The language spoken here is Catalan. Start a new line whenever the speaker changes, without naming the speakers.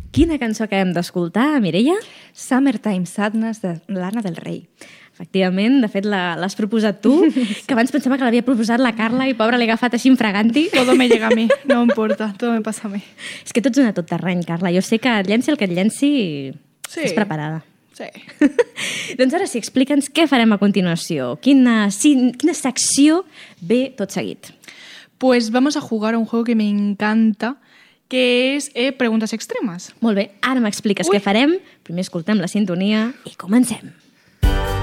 Quina cançó acabem d'escoltar, Mireia?
Summertime Sadness de Lana del Rey.
Efectivament, de fet l'has proposat tu, que abans pensava que l'havia proposat la Carla i pobra l'he agafat així infragant-hi.
Todo me llega a mí, no importa, todo me pasa a mí.
És que tu ets una tot terreny, Carla. Jo sé que et llenci el que et llenci,
Sí.
estàs preparada.
Sí.
Doncs ara sí, explica'ns què farem a continuació. Quina secció ve tot seguit?
Pues vamos a jugar a un juego que me encanta, que es preguntas extremas.
Molt bé, ara m'expliques què farem. Primer escoltem la sintonia i comencem.